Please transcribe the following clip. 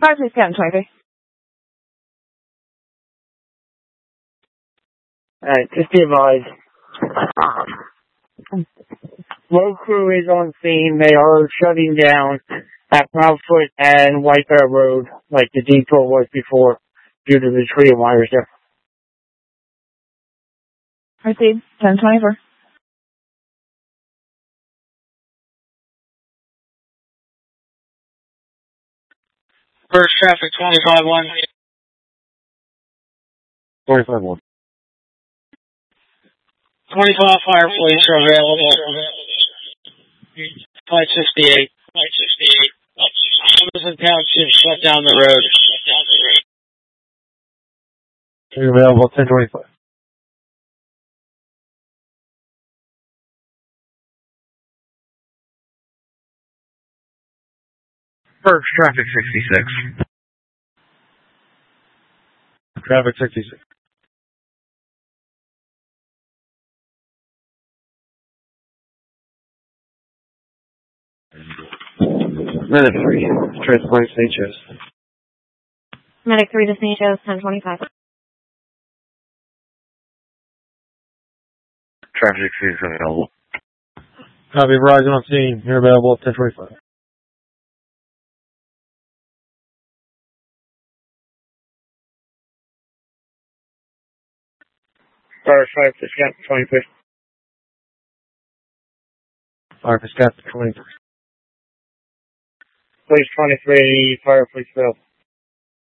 Fire police Captain 23. Alright, just be advised. Road crew is on scene. They are shutting down at Proudfoot and White Bear Road, like the detour was before, due to the tree and wires there. Proceed. 1024. First traffic 25-1. 25-1. 25 fire police are available. Flight 68. Emerson Township shut down the road. You're available 1025. First traffic 66. Traffic 66. Medic 3, transport St. Joe's. Medic 3 to St. Joe's, 1025. Traffic 66 is available. Copy, Verizon on scene. You're available at 1025. Fire 5 to Scott 23. Fire to Scott 23. Police 23, fire police failed.